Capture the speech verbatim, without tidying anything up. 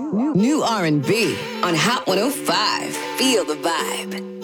New R and B on Hot one oh five. Feel the vibe.